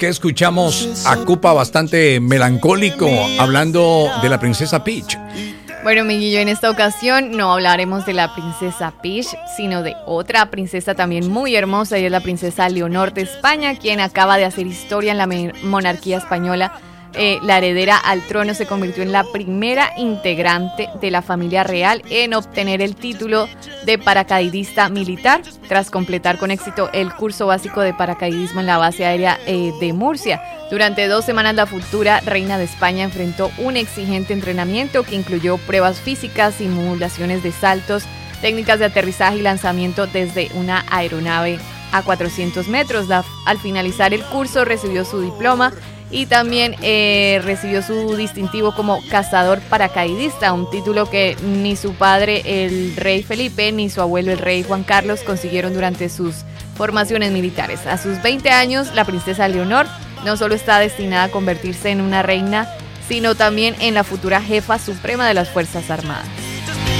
¿Qué escuchamos? A Cupa bastante melancólico, hablando de la princesa Peach. Bueno, Miguillo, en esta ocasión no hablaremos de la princesa Peach, sino de otra princesa también muy hermosa, y es la princesa Leonor de España, quien acaba de hacer historia en la monarquía española. La heredera al trono se convirtió en la primera integrante de la familia real en obtener el título de paracaidista militar, tras completar con éxito el curso básico de paracaidismo en la base aérea de Murcia. Durante 2 semanas, la futura reina de España enfrentó un exigente entrenamiento que incluyó pruebas físicas, simulaciones de saltos, técnicas de aterrizaje y lanzamiento desde una aeronave a 400 metros. Al finalizar el curso, recibió su diploma y también recibió su distintivo como cazador paracaidista, un título que ni su padre, el rey Felipe, ni su abuelo, el rey Juan Carlos, consiguieron durante sus formaciones militares. A sus 20 años, la princesa Leonor no solo está destinada a convertirse en una reina, sino también en la futura jefa suprema de las Fuerzas Armadas.